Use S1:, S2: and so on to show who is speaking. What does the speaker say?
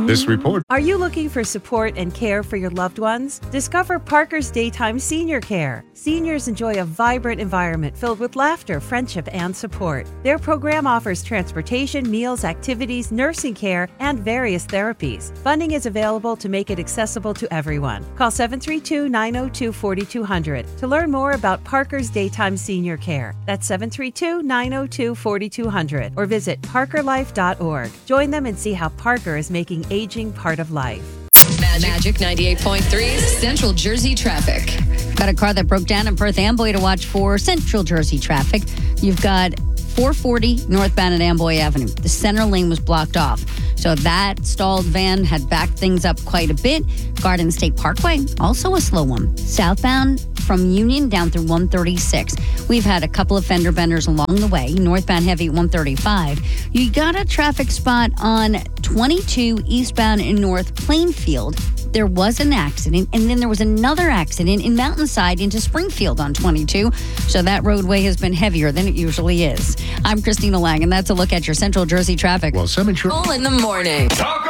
S1: This report.
S2: Are you looking for support and care for your loved ones? Discover Parker's Daytime Senior Care. Seniors enjoy a vibrant environment filled with laughter, friendship, and support. Their program offers transportation, meals, activities, nursing care, and various therapies. Funding is available to make it accessible to everyone. Call 732-902-4200 to learn more about Parker's Daytime Senior Care. That's 732-902-4200 or visit parkerlife.org. Join them and see how Parker is making aging part of life.
S3: Magic 98.3 Central Jersey traffic.
S4: Got a car that broke down in Perth Amboy to watch for Central Jersey traffic. You've got 440 northbound at Amboy Avenue. The center lane was blocked off. So that stalled van had backed things up quite a bit. Garden State Parkway, also a slow one. Southbound from Union down through 136. We've had a couple of fender benders along the way. Northbound heavy at 135. You got a traffic spot on 22 eastbound in North Plainfield. There was an accident, and then there was another accident in Mountainside into Springfield on 22. So that roadway has been heavier than it usually is. I'm Christina Lang, and that's a look at your Central Jersey traffic.
S1: Well, Cemetery.
S3: All in the morning.